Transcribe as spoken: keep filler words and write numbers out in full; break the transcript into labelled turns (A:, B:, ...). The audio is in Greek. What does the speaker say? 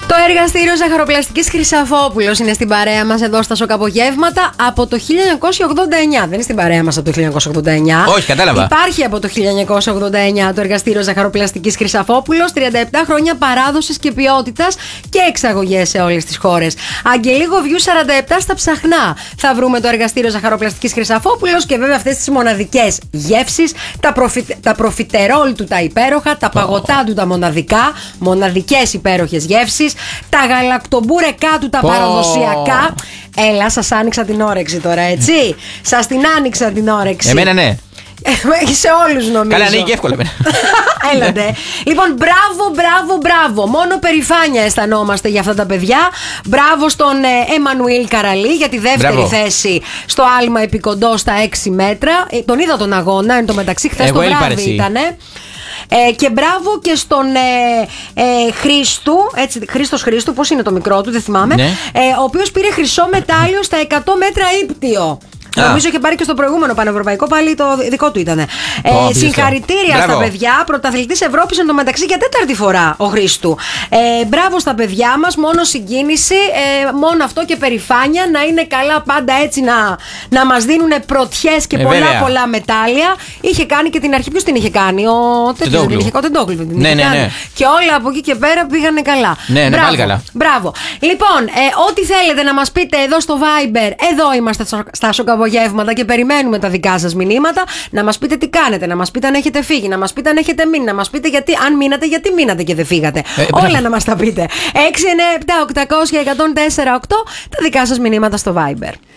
A: Το εργαστήριο ζαχαροπλαστικής Χρυσαφόπουλος είναι στην παρέα μας εδώ στα Σοκαπογεύματα από το χίλια εννιακόσια ογδόντα εννιά. Δεν είναι στην παρέα μας από το χίλια εννιακόσια ογδόντα εννιά.
B: Όχι, κατάλαβα.
A: Υπάρχει από το χίλια εννιακόσια ογδόντα εννιά το εργαστήριο ζαχαροπλαστικής Χρυσαφόπουλος. τριάντα επτά χρόνια παράδοσης και ποιότητας και εξαγωγές σε όλες τις χώρες. Αγγελίγο Βιού σαράντα επτά στα Ψαχνά. Θα βρούμε το εργαστήριο ζαχαροπλαστικής Χρυσαφόπουλος και βέβαια αυτές τις μοναδικές γεύσεις, τα, προφι... τα προφιτερόλ του τα υπέροχα, τα παγωτά του τα μοναδικά, μοναδικές υπέροχες γεύσεις. Τα γαλακτομπούρεκά του τα
B: Πω.
A: παραδοσιακά. Έλα, σας άνοιξα την όρεξη τώρα, έτσι. Σας την άνοιξα την όρεξη.
B: Εμένα ναι.
A: Σε όλους νομίζω.
B: Καλά, ναι, και εύκολα.
A: Έλατε. Λοιπόν, μπράβο, μπράβο, μπράβο. Μόνο περηφάνεια αισθανόμαστε για αυτά τα παιδιά. Μπράβο στον ε, Εμμανουήλ Καραλή για τη δεύτερη
B: Μπράβο.
A: θέση στο άλμα επικοντό στα έξι μέτρα. Ε, τον είδα τον αγώνα, εν τω μεταξύ, χθες το βράδυ ήτανε. Ε, και μπράβο και στον ε, ε, Χρήστου, έτσι, Χρήστος Χρήστου, πώς είναι το μικρό του, δεν θυμάμαι,
B: ναι.
A: ε, ο οποίος πήρε χρυσό μετάλλιο στα εκατό μέτρα ύπτιο. Α. Νομίζω είχε πάρει και στο προηγούμενο πανευρωπαϊκό, πάλι το δικό του ήταν. Ε,
B: oh,
A: συγχαρητήρια
B: μπράβο.
A: στα παιδιά. Πρωταθλητής Ευρώπης εν τω μεταξύ για τέταρτη φορά ο Χρήστου. Ε, μπράβο στα παιδιά μας. Μόνο συγκίνηση, ε, μόνο αυτό και περηφάνεια. Να είναι καλά πάντα έτσι να, να μας δίνουν πρωτιές και
B: ε,
A: πολλά
B: βέβαια.
A: πολλά μετάλλια. Είχε κάνει και την αρχή. Ποιος την είχε κάνει, ο Τεντόγλου.
B: Ναι, ναι, ναι.
A: Και όλα από εκεί και πέρα πήγανε καλά.
B: Ναι, ναι,
A: μπράβο,
B: πάλι καλά.
A: Μπράβο. Λοιπόν, ε, ό,τι θέλετε να μας πείτε εδώ στο Viber, εδώ είμαστε στα Σοκαπογεύματα και περιμένουμε τα δικά σας μηνύματα. Να μας πείτε τι κάνετε, να μας πείτε αν έχετε φύγει, να μας πείτε αν έχετε μείνει, να μας πείτε γιατί, αν μείνατε, γιατί μείνατε και δεν φύγατε. Ε, όλα να μας τα πείτε. έξι εννιά επτά οκτακόσια εκατόν τέσσερα οκτώ τα δικά σας μηνύματα στο Viber.